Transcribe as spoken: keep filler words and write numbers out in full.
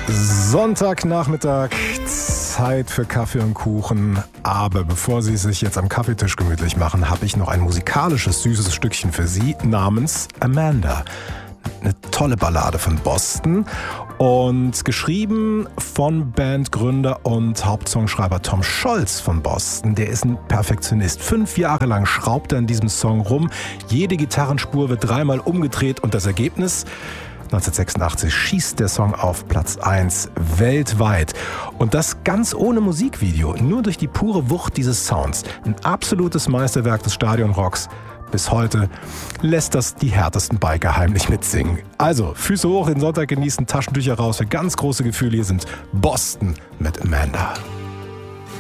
Sonntagnachmittag, Zeit für Kaffee und Kuchen. Aber bevor Sie es sich jetzt am Kaffeetisch gemütlich machen, habe ich noch ein musikalisches, süßes Stückchen für Sie namens Amanda. Eine tolle Ballade von Boston und geschrieben von Bandgründer und Hauptsongschreiber Tom Scholz von Boston. Der ist ein Perfektionist. Fünf Jahre lang schraubt er an diesem Song rum. Jede Gitarrenspur wird dreimal umgedreht und das Ergebnis? neunzehnhundertsechsundachtzig schießt der Song auf Platz eins weltweit. Und das ganz ohne Musikvideo, nur durch die pure Wucht dieses Sounds. Ein absolutes Meisterwerk des Stadionrocks. Bis heute lässt das die härtesten Biker heimlich mitsingen. Also, Füße hoch, den Sonntag genießen, Taschentücher raus für ganz große Gefühle. Hier sind Boston mit Amanda.